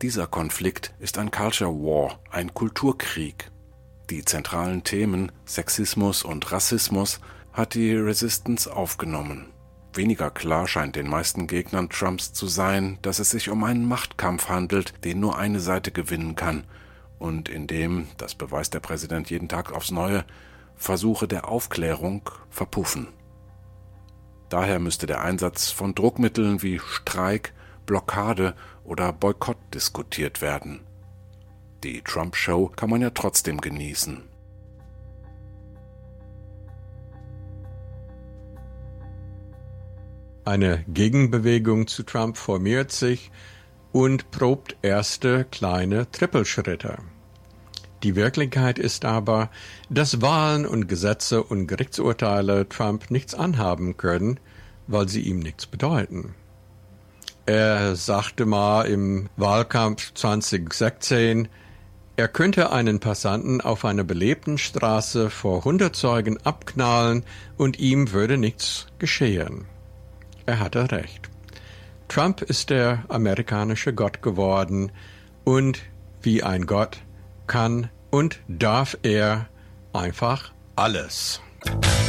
Dieser Konflikt ist ein Culture War, ein Kulturkrieg. Die zentralen Themen Sexismus und Rassismus hat die Resistance aufgenommen. Weniger klar scheint den meisten Gegnern Trumps zu sein, dass es sich um einen Machtkampf handelt, den nur eine Seite gewinnen kann und in dem, das beweist der Präsident jeden Tag aufs Neue, Versuche der Aufklärung verpuffen. Daher müsste der Einsatz von Druckmitteln wie Streik, Blockade oder Boykott diskutiert werden. Die Trump-Show kann man ja trotzdem genießen. Eine Gegenbewegung zu Trump formiert sich und probt erste kleine Trippelschritte. Die Wirklichkeit ist aber, dass Wahlen und Gesetze und Gerichtsurteile Trump nichts anhaben können, weil sie ihm nichts bedeuten. Er sagte mal im Wahlkampf 2016, er könnte einen Passanten auf einer belebten Straße vor 100 Zeugen abknallen und ihm würde nichts geschehen. Er hatte recht. Trump ist der amerikanische Gott geworden und wie ein Gott kann und darf er einfach alles.